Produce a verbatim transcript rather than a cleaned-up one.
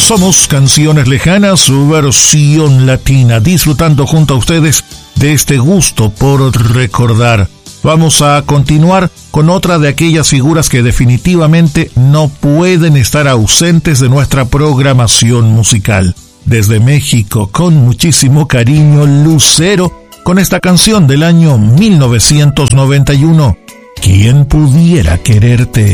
Somos Canciones Lejanas, su versión latina, disfrutando junto a ustedes de este gusto por recordar. Vamos a continuar con otra de aquellas figuras que definitivamente no pueden estar ausentes de nuestra programación musical. Desde México, con muchísimo cariño, Lucero, con esta canción del año mil novecientos noventa y uno, ¿Quién pudiera quererte?